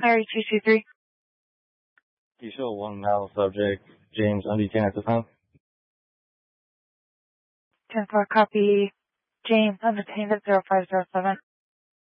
Area 223. You show one male subject, James, undetained at the time. 10-4, copy. James, undetained at 0507.